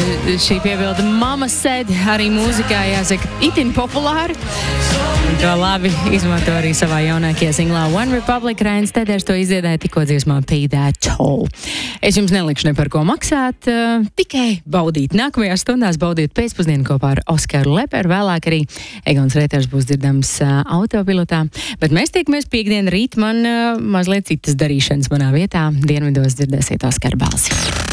šī piebilda Mama Said arī mūzikā jāsaka itin populāri. To labi izmanto arī savā jaunākajā singlā One Republic. Rains Teders to izdziedāja tikko dziesmā Pay That Toll. Es jums nelikšu ne par ko maksāt, tikai baudīt. Nākamajās stundās baudīt pēcpusdienu kopā ar Oskaru Leperu. Vēlāk arī Egons Reiters būs dzirdams autopilotā. Bet mēs tiekamies piekdien rīt. Man mazliet citas darīšanas manā vietā. Dienvidos dzirdēsiet Oskaru balsi.